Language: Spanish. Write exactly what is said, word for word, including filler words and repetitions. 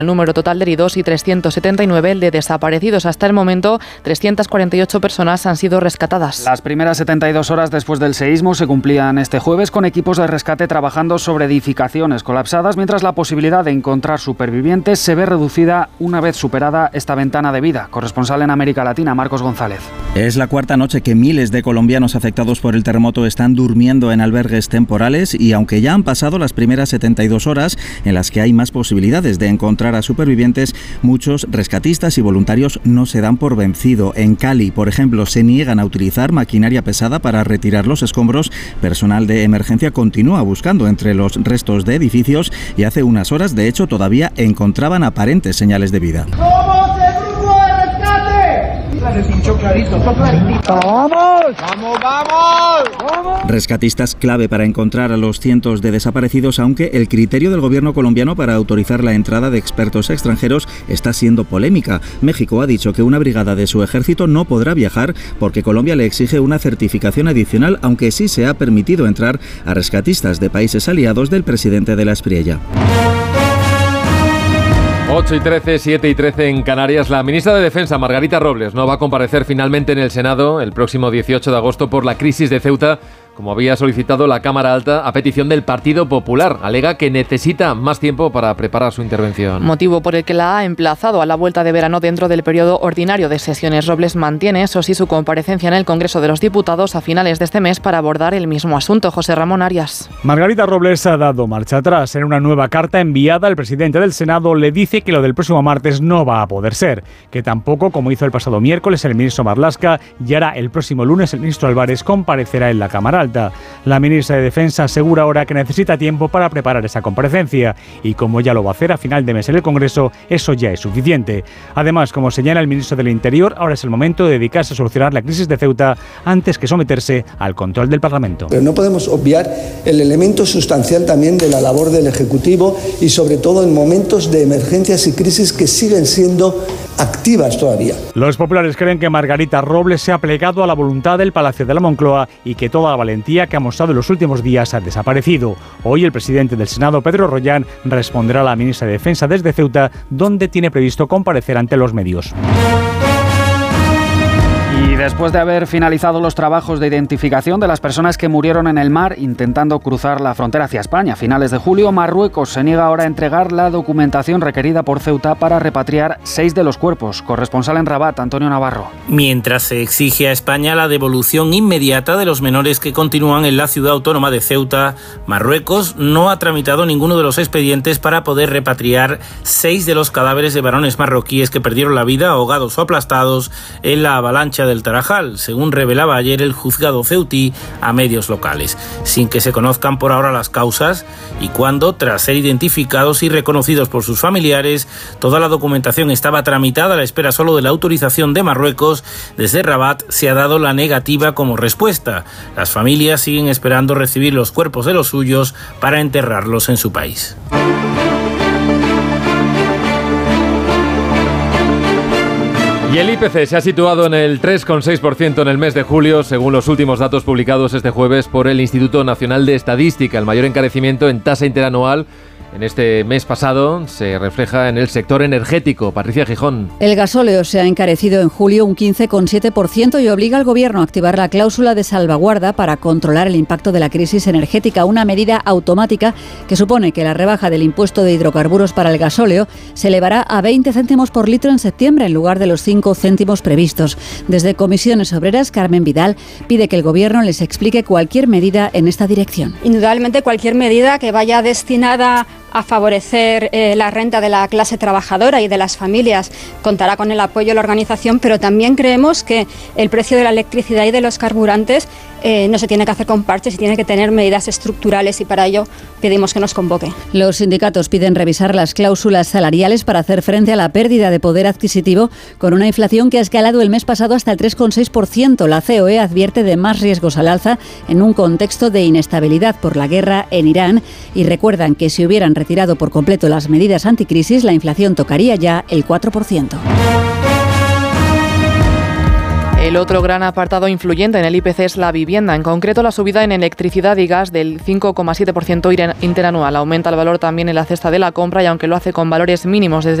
El número total de heridos y trescientos setenta y nueve el de desaparecidos. Hasta el momento, trescientas cuarenta y ocho personas han sido rescatadas. Las primeras setenta y dos horas después del seísmo se cumplían este jueves con equipos de rescate trabajando sobre edificaciones colapsadas, mientras la posibilidad de encontrar supervivientes se ve reducida una vez superada esta ventana de vida. Corresponsal en América Latina, Marcos González. Es la cuarta noche que miles de colombianos afectados por el terremoto están durmiendo en albergues temporales y aunque ya han pasado las primeras setenta y dos horas en las que hay más posibilidades de encontrar a supervivientes, muchos rescatistas y voluntarios no se dan por vencido. En Cali, por ejemplo, se niegan a utilizar maquinaria pesada para retirar los escombros. Personal de emergencia continúa buscando entre los restos de edificios y hace unas horas, de hecho, todavía encontraban aparentes señales de vida. ¡Somos el grupo de rescate! Se pinchó clarito, está clarito. ¡Vamos! ¡Vamos, vamos! ¡Vamos! Rescatistas clave para encontrar a los cientos de desaparecidos, aunque el criterio del gobierno colombiano para autorizar la entrada de expertos extranjeros está siendo polémica. México ha dicho que una brigada de su ejército no podrá viajar porque Colombia le exige una certificación adicional, aunque sí se ha permitido entrar a rescatistas de países aliados del presidente de la Espriella. ocho y trece, siete y trece en Canarias. La ministra de Defensa, Margarita Robles, no va a comparecer finalmente en el Senado el próximo dieciocho de agosto por la crisis de Ceuta, como había solicitado la Cámara Alta a petición del Partido Popular. Alega que necesita más tiempo para preparar su intervención. Motivo por el que la ha emplazado a la vuelta de verano dentro del periodo ordinario de sesiones. Robles mantiene, eso sí, su comparecencia en el Congreso de los Diputados a finales de este mes para abordar el mismo asunto. José Ramón Arias. Margarita Robles ha dado marcha atrás. En una nueva carta enviada al presidente del Senado le dice que lo del próximo martes no va a poder ser, que tampoco, como hizo el pasado miércoles el ministro Marlaska, y ahora el próximo lunes el ministro Álvarez comparecerá en la Cámara Alta. La ministra de Defensa asegura ahora que necesita tiempo para preparar esa comparecencia y como ya lo va a hacer a final de mes en el Congreso, eso ya es suficiente. Además, como señala el ministro del Interior, ahora es el momento de dedicarse a solucionar la crisis de Ceuta antes que someterse al control del Parlamento. Pero no podemos obviar el elemento sustancial también de la labor del Ejecutivo y sobre todo en momentos de emergencias y crisis que siguen siendo activas todavía. Los populares creen que Margarita Robles se ha plegado a la voluntad del Palacio de la Moncloa y que toda la valentía que ha mostrado en los últimos días ha desaparecido. Hoy el presidente del Senado, Pedro Rollán, responderá a la ministra de Defensa desde Ceuta, donde tiene previsto comparecer ante los medios. Y después de haber finalizado los trabajos de identificación de las personas que murieron en el mar intentando cruzar la frontera hacia España a finales de julio, Marruecos se niega ahora a entregar la documentación requerida por Ceuta para repatriar seis de los cuerpos. Corresponsal en Rabat, Antonio Navarro. Mientras se exige a España la devolución inmediata de los menores que continúan en la ciudad autónoma de Ceuta, Marruecos no ha tramitado ninguno de los expedientes para poder repatriar seis de los cadáveres de varones marroquíes que perdieron la vida ahogados o aplastados en la avalancha del Tarajal, según revelaba ayer el juzgado ceutí a medios locales, sin que se conozcan por ahora las causas y cuando, tras ser identificados y reconocidos por sus familiares, toda la documentación estaba tramitada a la espera solo de la autorización de Marruecos. Desde Rabat se ha dado la negativa como respuesta. Las familias siguen esperando recibir los cuerpos de los suyos para enterrarlos en su país. Y el I P C se ha situado en el tres coma seis por ciento en el mes de julio, según los últimos datos publicados este jueves por el Instituto Nacional de Estadística. El mayor encarecimiento en tasa interanual en este mes pasado se refleja en el sector energético. Patricia Gijón. El gasóleo se ha encarecido en julio un quince coma siete por ciento y obliga al Gobierno a activar la cláusula de salvaguarda para controlar el impacto de la crisis energética, una medida automática que supone que la rebaja del impuesto de hidrocarburos para el gasóleo se elevará a veinte céntimos por litro en septiembre en lugar de los cinco céntimos previstos. Desde Comisiones Obreras, Carmen Vidal pide que el Gobierno les explique cualquier medida en esta dirección. Indudablemente cualquier medida que vaya destinada a favorecer eh, la renta de la clase trabajadora y de las familias contará con el apoyo de la organización, pero también creemos que el precio de la electricidad y de los carburantes eh, no se tiene que hacer con parches y tiene que tener medidas estructurales y para ello pedimos que nos convoque. Los sindicatos piden revisar las cláusulas salariales para hacer frente a la pérdida de poder adquisitivo con una inflación que ha escalado el mes pasado hasta el tres coma seis por ciento. La C O E advierte de más riesgos al alza en un contexto de inestabilidad por la guerra en Irán y recuerdan que si hubieran retirado por completo las medidas anticrisis, la inflación tocaría ya el cuatro por ciento. El otro gran apartado influyente en el I P C es la vivienda, en concreto la subida en electricidad y gas del cinco coma siete por ciento interanual. Aumenta el valor también en la cesta de la compra y aunque lo hace con valores mínimos desde